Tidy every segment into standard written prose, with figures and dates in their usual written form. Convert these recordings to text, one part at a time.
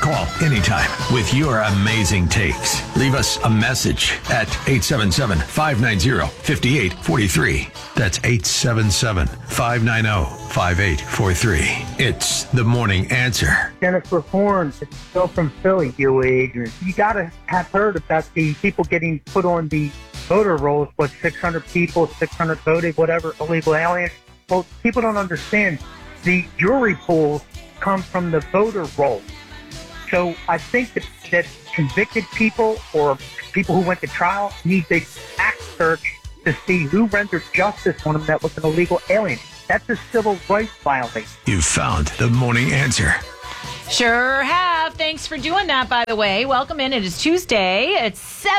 Call anytime with your amazing takes. Leave us a message at 877-590-5843. That's 877-590-5843. It's The Morning Answer. Jennifer Horn, it's still from Philly, you agent. You got to have heard about the people getting put on the voter rolls, 600 people, 600 voted, whatever, illegal aliens. Well, people don't understand. The jury pools come from the voter rolls. So I think that convicted people or people who went to trial need to act search to see who rendered justice on them that was an illegal alien. That's a civil rights violation. You've found The Morning Answer. Sure have. Thanks for doing that, by the way. Welcome in. It is Tuesday. It's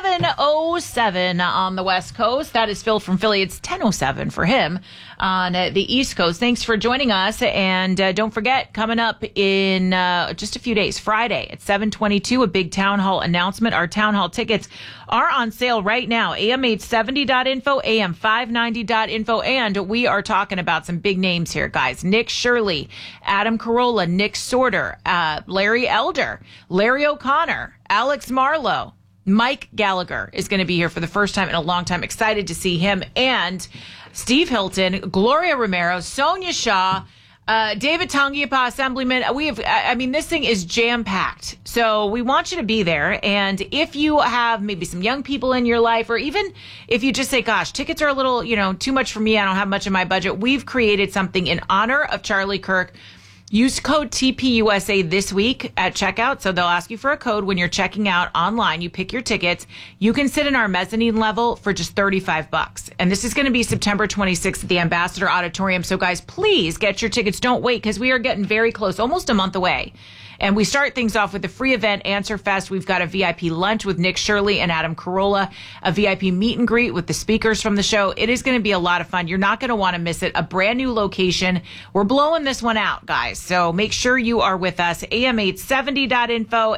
7:07 on the West Coast. That is Phil from Philly. It's 10:07 for him on the East Coast. Thanks for joining us. And don't forget, coming up in just a few days, Friday at 7:22, a big town hall announcement. Our town hall tickets are on sale right now. am870.info, am590.info. And we are talking about some big names here, guys. Nick Shirley, Adam Carolla, Nick Sorter, Larry Elder, Larry O'Connor, Alex Marlowe, Mike Gallagher is going to be here for the first time in a long time. Excited to see him. And Steve Hilton, Gloria Romero, Sonia Shaw, David Tangiapa, Assemblyman. This thing is jam-packed. So we want you to be there. And if you have maybe some young people in your life, or even if you just say, gosh, tickets are a little, too much for me. I don't have much in my budget. We've created something in honor of Charlie Kirk. Use code TPUSA this week at checkout. So they'll ask you for a code when you're checking out online. You pick your tickets. You can sit in our mezzanine level for just $35. And this is going to be September 26th at the Ambassador Auditorium. So guys, please get your tickets. Don't wait, because we are getting very close, almost a month away. And we start things off with the free event, Answer Fest. We've got a VIP lunch with Nick Shirley and Adam Carolla, a VIP meet and greet with the speakers from the show. It is going to be a lot of fun. You're not going to want to miss it. A brand new location. We're blowing this one out, guys. So make sure you are with us. am870.info,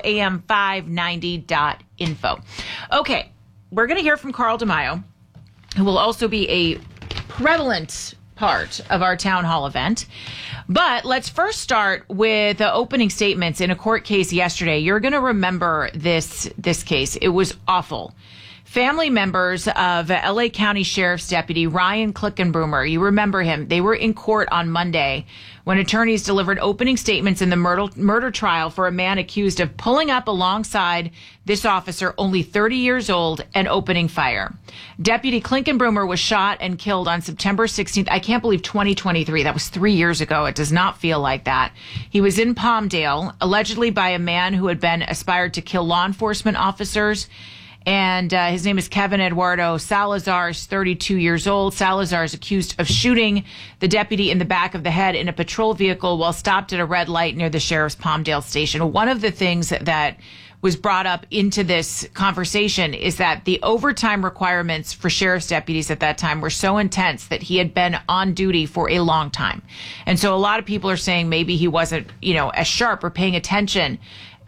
am590.info. Okay, we're going to hear from Carl DeMaio, who will also be a prevalent part of our town hall event. But let's first start with the opening statements in a court case yesterday. You're going to remember this case. It was awful. Family members of LA County Sheriff's Deputy Ryan Klickenbroomer, you remember him, they were in court on Monday when attorneys delivered opening statements in the murder trial for a man accused of pulling up alongside this officer, only 30 years old, and opening fire. Deputy Klickenbroomer was shot and killed on September 16th. I can't believe 2023. That was 3 years ago. It does not feel like that. He was in Palmdale, allegedly by a man who had been aspired to kill law enforcement officers. And his name is Kevin Eduardo Salazar, 32 years old. Salazar is accused of shooting the deputy in the back of the head in a patrol vehicle while stopped at a red light near the sheriff's Palmdale station. One of the things that was brought up into this conversation is that the overtime requirements for sheriff's deputies at that time were so intense that he had been on duty for a long time. And so a lot of people are saying maybe he wasn't, as sharp or paying attention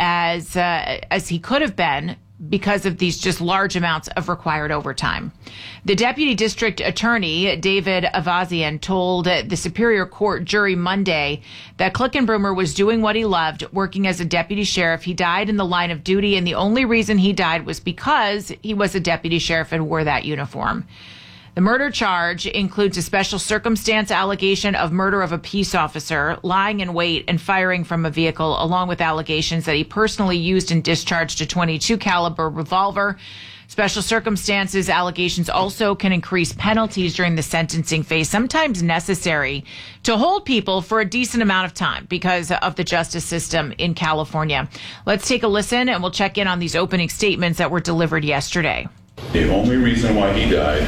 as he could have been, because of these just large amounts of required overtime. The deputy district attorney, David Avazian, told the Superior Court jury Monday that Klickenbroomer was doing what he loved, working as a deputy sheriff. He died in the line of duty, and the only reason he died was because he was a deputy sheriff and wore that uniform. The murder charge includes a special circumstance allegation of murder of a peace officer, lying in wait and firing from a vehicle, along with allegations that he personally used and discharged a .22 caliber revolver. Special circumstances allegations also can increase penalties during the sentencing phase, sometimes necessary to hold people for a decent amount of time because of the justice system in California. Let's take a listen, and we'll check in on these opening statements that were delivered yesterday. The only reason why he died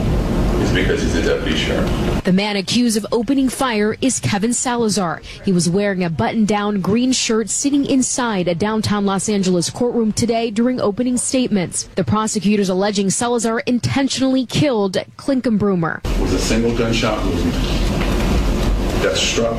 is because he's a deputy sheriff. The man accused of opening fire is Kevin Salazar. He was wearing a button-down green shirt sitting inside a downtown Los Angeles courtroom today during opening statements. The prosecutors alleging Salazar intentionally killed Klickenbroomer. It was a single gunshot wound that struck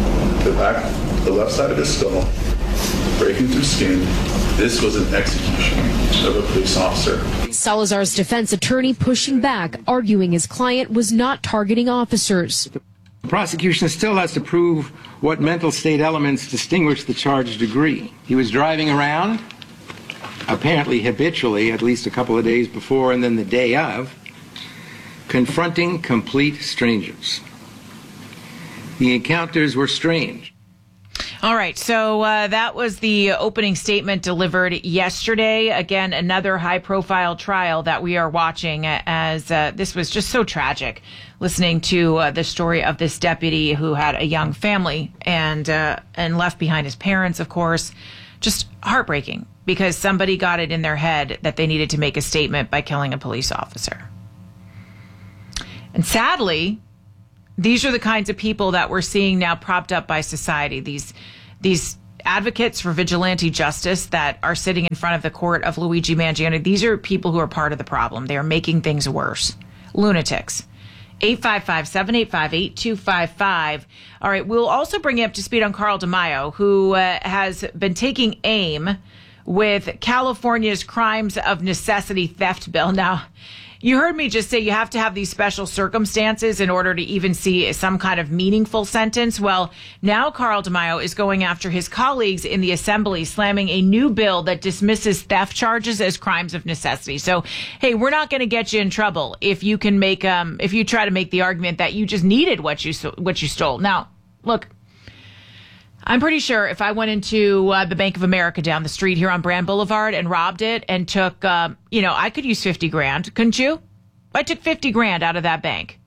the left side of his skull, breaking through skin. This was an execution of a police officer. Salazar's defense attorney pushing back, arguing his client was not targeting officers. The prosecution still has to prove what mental state elements distinguish the charged degree. He was driving around, apparently habitually, at least a couple of days before and then the day of, confronting complete strangers. The encounters were strange. All right, so that was the opening statement delivered yesterday. Again, another high-profile trial that we are watching as this was just so tragic, listening to the story of this deputy who had a young family and left behind his parents, of course. Just heartbreaking because somebody got it in their head that they needed to make a statement by killing a police officer. And sadly, these are the kinds of people that we're seeing now propped up by society. These advocates for vigilante justice that are sitting in front of the court of Luigi Mangione. These are people who are part of the problem. They are making things worse. Lunatics. 855-785-8255. All right, we'll also bring you up to speed on Carl DeMaio, who has been taking aim with California's crimes of necessity theft bill. Now, you heard me just say you have to have these special circumstances in order to even see some kind of meaningful sentence. Well, now Carl DeMaio is going after his colleagues in the assembly, slamming a new bill that dismisses theft charges as crimes of necessity. So, hey, we're not going to get you in trouble if you can make, if you try to make the argument that you just needed what you stole. Now, look, I'm pretty sure if I went into the Bank of America down the street here on Brand Boulevard and robbed it and took, I could use 50 grand, couldn't you? I took 50 grand out of that bank.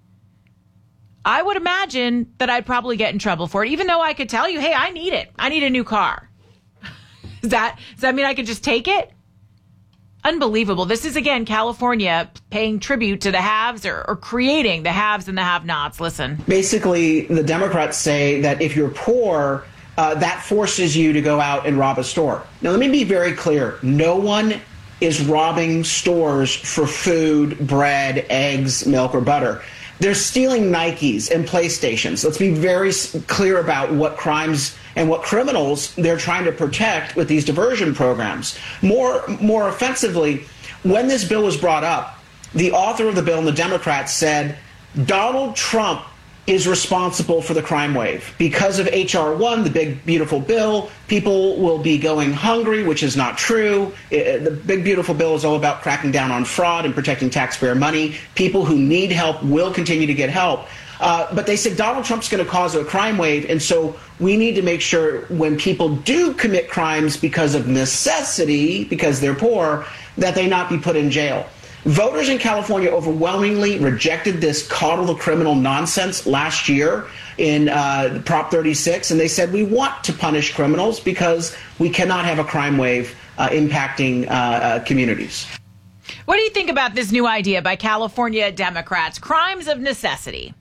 I would imagine that I'd probably get in trouble for it, even though I could tell you, hey, I need it. I need a new car. Does that mean I could just take it? Unbelievable. This is, again, California paying tribute to the haves or creating the haves and the have-nots. Listen. Basically, the Democrats say that if you're poor, that forces you to go out and rob a store. Now, let me be very clear. No one is robbing stores for food, bread, eggs, milk, or butter. They're stealing Nikes and PlayStations. Let's be very clear about what crimes and what criminals they're trying to protect with these diversion programs. More offensively, when this bill was brought up, the author of the bill and the Democrats said Donald Trump is responsible for the crime wave. Because of H.R. 1, the big, beautiful bill, people will be going hungry, which is not true. The big, beautiful bill is all about cracking down on fraud and protecting taxpayer money. People who need help will continue to get help. But they said Donald Trump's going to cause a crime wave, and so we need to make sure when people do commit crimes because of necessity, because they're poor, that they not be put in jail. Voters in California overwhelmingly rejected this coddle the criminal nonsense last year in Prop 36, and they said we want to punish criminals because we cannot have a crime wave impacting communities. What do you think about this new idea by California Democrats? Crimes of necessity.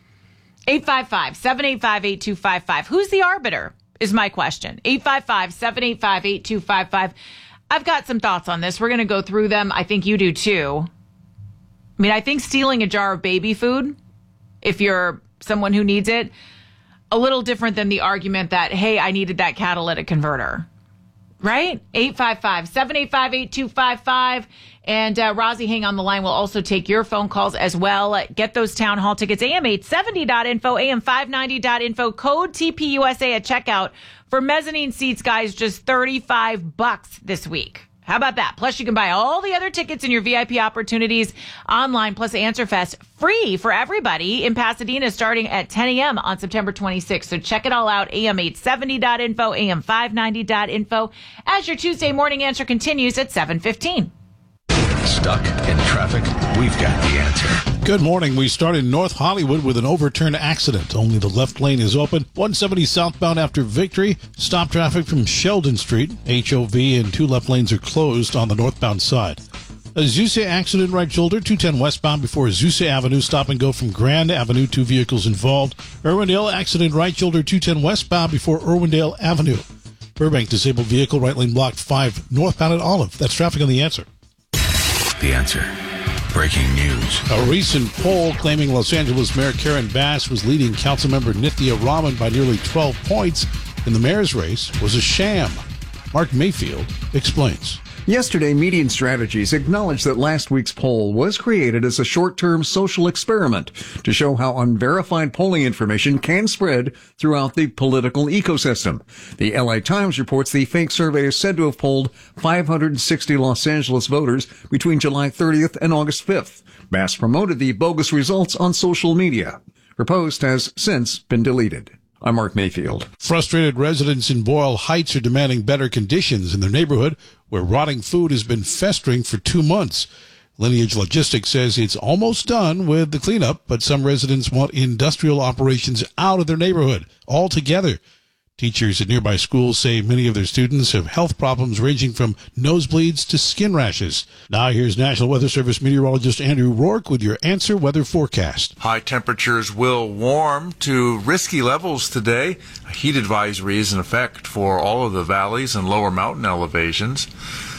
855-785-8255. Who's the arbiter is my question. 855-785-8255. I've got some thoughts on this. We're going to go through them. I think you do too. I mean, I think stealing a jar of baby food, if you're someone who needs it, a little different than the argument that, hey, I needed that catalytic converter. Right? 855-785-8255. And Rozzy, hang on the line. We'll also take your phone calls as well. Get those town hall tickets. AM870.info, AM590.info. Code TPUSA at checkout for mezzanine seats, guys. Just $35 this week. How about that? Plus, you can buy all the other tickets and your VIP opportunities online. Plus, AnswerFest free for everybody in Pasadena starting at 10 a.m. on September 26th. So check it all out. AM870.info, AM590.info. As your Tuesday morning answer continues at 7:15. Stuck in traffic? We've got the answer. Good morning. We start in North Hollywood with an overturned accident. Only the left lane is open. 170 southbound after Victory. Stop traffic from Sheldon Street. HOV and two left lanes are closed on the northbound side. A Zusa accident right shoulder, 210 westbound before Zusa Avenue. Stop and go from Grand Avenue. Two vehicles involved. Irwindale accident right shoulder, 210 westbound before Irwindale Avenue. Burbank disabled vehicle right lane blocked 5 northbound at Olive. That's traffic on The Answer. The Answer. Breaking news. A recent poll claiming Los Angeles Mayor Karen Bass was leading Councilmember Nithya Raman by nearly 12 points in the mayor's race was a sham. Mark Mayfield explains. Yesterday, Median Strategies acknowledged that last week's poll was created as a short-term social experiment to show how unverified polling information can spread throughout the political ecosystem. The LA Times reports the fake survey is said to have polled 560 Los Angeles voters between July 30th and August 5th. Bass promoted the bogus results on social media. Her post has since been deleted. I'm Mark Mayfield. Frustrated residents in Boyle Heights are demanding better conditions in their neighborhood, where rotting food has been festering for 2 months. Lineage Logistics says it's almost done with the cleanup, but some residents want industrial operations out of their neighborhood altogether. Teachers at nearby schools say many of their students have health problems ranging from nosebleeds to skin rashes. Now here's National Weather Service meteorologist Andrew Rourke with your Answer Weather forecast. High temperatures will warm to risky levels today. A heat advisory is in effect for all of the valleys and lower mountain elevations.